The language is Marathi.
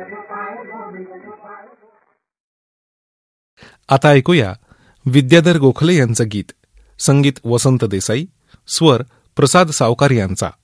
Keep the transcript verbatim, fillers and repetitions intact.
आता ऐकूया विद्याधर गोखले यांचं गीत. संगीत वसंत देसाई, स्वर प्रसाद सावकार यांचा.